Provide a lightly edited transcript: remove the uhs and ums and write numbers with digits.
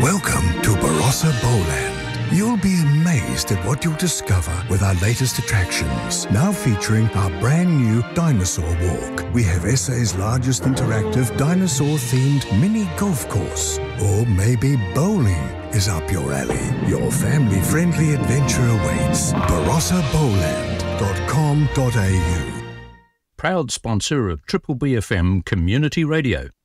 Welcome to Barossa Bowland. You'll be amazed at what you'll discover with our latest attractions. Now featuring our brand new Dinosaur Walk. We have SA's largest interactive dinosaur-themed mini golf course. Or maybe bowling is up your alley. Your family-friendly adventure awaits. BarossaBowland.com.au. Proud sponsor of Triple BFM Community Radio.